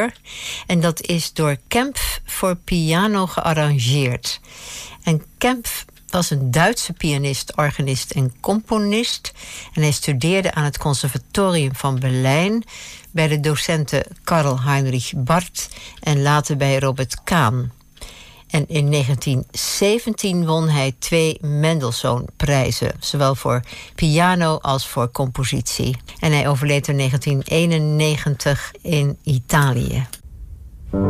voor. En dat is door Kempff voor piano gearrangeerd. En Kempff was een Duitse pianist, organist en componist. En hij studeerde aan het Conservatorium van Berlijn bij de docenten Karl Heinrich Barth en later bij Robert Kahn. En in 1917 won hij 2 Mendelssohn-prijzen, zowel voor piano als voor compositie. En hij overleed in 1991 in Italië.